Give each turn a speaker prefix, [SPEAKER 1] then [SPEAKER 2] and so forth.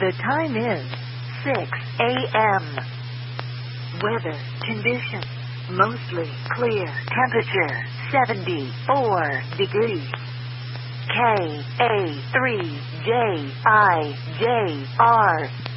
[SPEAKER 1] The time is 6 a.m. Weather conditions. Mostly clear. Temperature 74 degrees. KA3JIJR